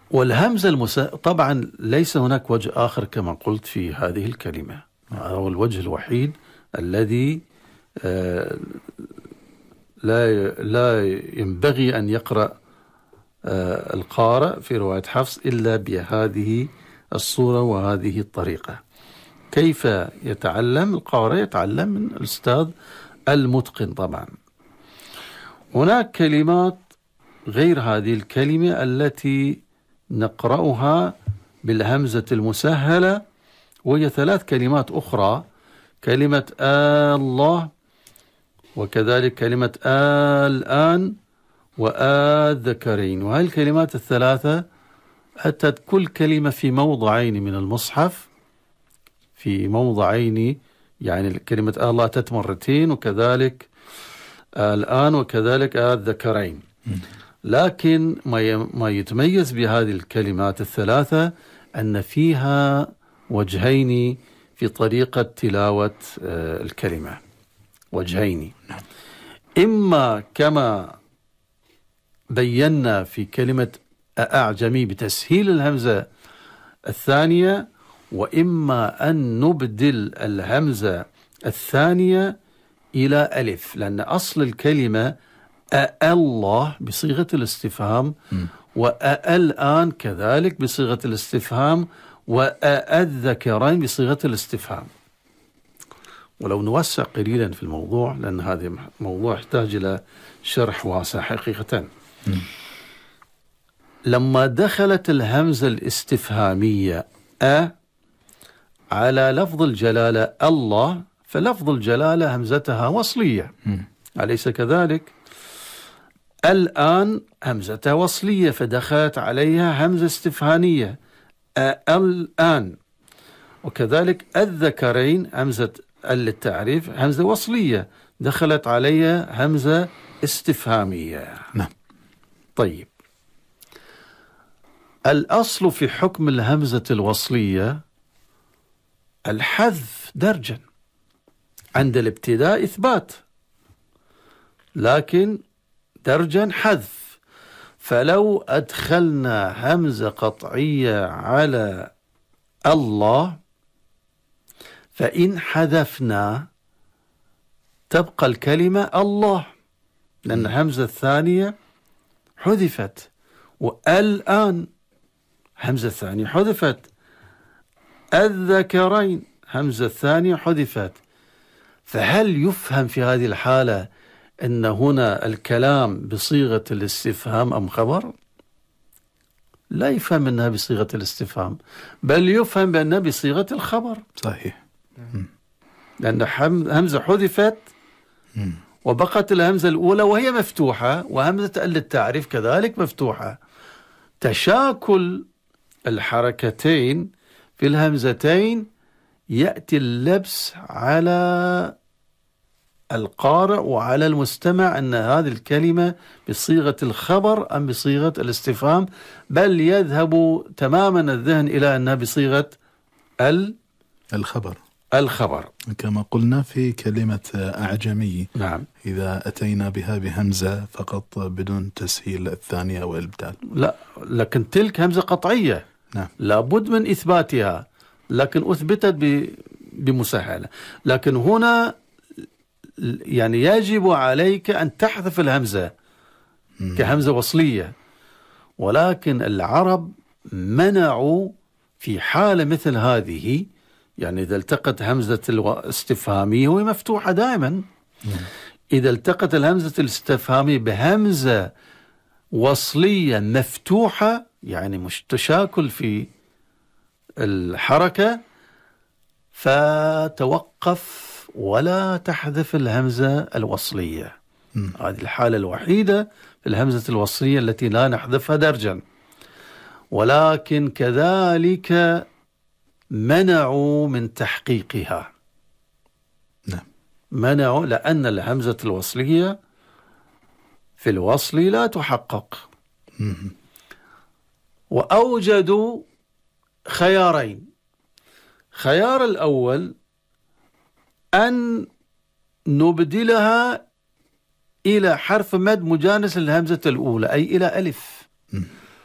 والهمزة طبعا ليس هناك وجه آخر كما قلت في هذه الكلمة، هذا هو الوجه الوحيد الذي لا ينبغي أن يقرأ القارئ في رواية حفص إلا بهذه الصورة وهذه الطريقة. كيف يتعلم القارئ؟ يتعلم من الأستاذ المتقن. طبعا هناك كلمات غير هذه الكلمة التي نقرأها بالهمزة المسهلة، وهي 3 كلمات أخرى، كلمة الله، وكذلك كلمة الآن، والذكرين. وهذه الكلمات الثلاثة أتت كل كلمة في موضعين من المصحف، في موضعين، يعني كلمة الله أتت مرتين، وكذلك الآن، وكذلك الذكرين. لكن ما يتميز بهذه الكلمات الثلاثة أن فيها وجهين في طريقة تلاوة الكلمة، وجهين، إما كما بينا في كلمة أعجمي بتسهيل الهمزة الثانية، وإما أن نبدل الهمزة الثانية إلى ألف، لأن أصل الكلمة الله بصيغة الاستفهام، والآن كذلك بصيغة الاستفهام، والذكرين بصيغة الاستفهام. ولو نوسع قليلا في الموضوع، لأن هذا موضوع يحتاج إلى شرح واسع حقيقة. لما دخلت الهمزة الاستفهامية على لفظ الجلالة الله، فلفظ الجلالة همزتها وصلية، أليس كذلك؟ الآن همزتها وصلية، فدخلت عليها همزة استفهامية الآن. وكذلك الذكرين همزة للتعريف همزة وصلية، دخلت عليها همزة استفهامية. نعم. طيب، الأصل في حكم الهمزة الوصلية الحذف درجا، عند الابتداء إثبات، لكن درجا حذف. فلو أدخلنا همزة قطعية على الله، فإن حذفنا تبقى الكلمة الله، لأن الهمزة الثانية حذفت، والآن همزة الثانية حذفت، الذكرين همزة الثانية حذفت. فهل يفهم في هذه الحالة أن هنا الكلام بصيغة الاستفهام أم خبر؟ لا يفهم أنها بصيغة الاستفهام، بل يفهم بأنها بصيغة الخبر. صحيح. لأن همزة حذفت وبقت الهمزة الأولى وهي مفتوحة، وهمزة التعريف كذلك مفتوحة. تشاكل الحركتين في الهمزتين يأتي اللبس على القارئ وعلى المستمع أن هذه الكلمة بصيغة الخبر أم بصيغة الاستفهام، بل يذهب تماما الذهن إلى أنها بصيغة الخبر كما قلنا في كلمة أعجمي. نعم. إذا أتينا بها بهمزة فقط بدون تسهيل الثانية والإبدال. لا، لكن تلك همزة قطعية. نعم. لابد من إثباتها، لكن أثبتت بمسهلة. لكن هنا يعني يجب عليك أن تحذف الهمزة كهمزة وصلية، ولكن العرب منعوا في حالة مثل هذه، يعني إذا التقت همزة الاستفهامية وهي مفتوحة دائما، إذا التقت الهمزة الاستفهامية بهمزة وصلية مفتوحة، يعني مش تشاكل في الحركة، فتوقف ولا تحذف الهمزة الوصلية. هذه الحالة الوحيدة في الهمزة الوصلية التي لا نحذفها درجا. ولكن كذلك منعوا من تحقيقها. نعم. منعوا، لأن الهمزة الوصلية في الوصل لا تحقق. وأوجدوا خيارين. خيار الأول أن نبدلها إلى حرف مد مجانس للهمزة الأولى، أي إلى ألف،